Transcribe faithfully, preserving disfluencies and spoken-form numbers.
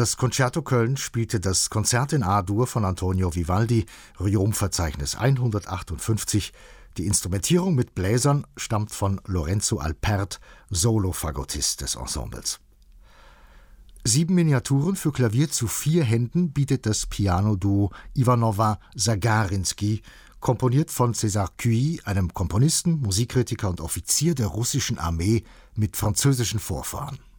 Das Concerto Köln spielte das Konzert in A-Dur von Antonio Vivaldi, Riom-Verzeichnis hundertachtundfünfzig. Die Instrumentierung mit Bläsern stammt von Lorenzo Alpert, Solo-Fagottist des Ensembles. Sieben Miniaturen für Klavier zu vier Händen bietet das Piano-Duo Ivanova-Sagarinsky, komponiert von César Cui, einem Komponisten, Musikkritiker und Offizier der russischen Armee mit französischen Vorfahren.